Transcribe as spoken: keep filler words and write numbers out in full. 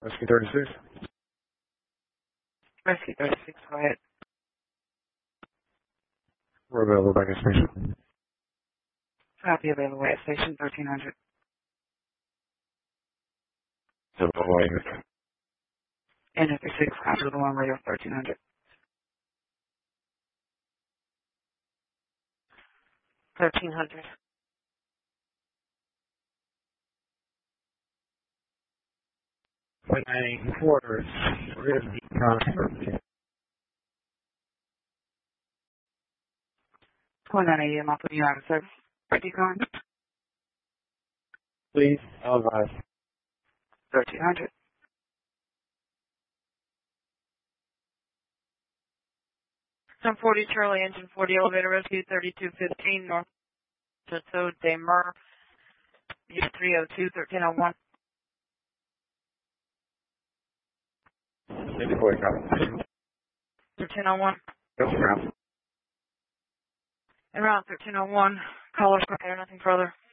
Rescue thirty-six. Rescue thirty-six, go ahead. We're available back at station. Copy available at station thirteen hundred. So, Hawaii. N F six, copy the one radio thirteen hundred. thirteen hundred. Point nine eight quarters. Where is the transfer? Point nine A M, I'll put you out of service. Decon. Please, advise. thirteen hundred. ten forty Charlie, engine forty, elevator rescue thirty-two fifteen, North Chateau de Mer, three oh two, thirteen oh one. Maybe boy copy. thirteen oh one. Go for En route thirteen oh one, callers prepared, nothing further.